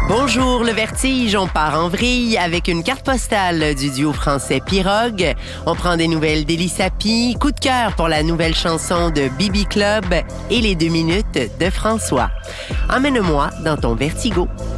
Bonjour, le Vertige, on part en vrille avec une carte postale du duo français Pirogue. On prend des nouvelles d'Élie Sapi, coup de cœur pour la nouvelle chanson de Bibi Club et les 2 minutes de François. Emmène-moi dans ton vertigo.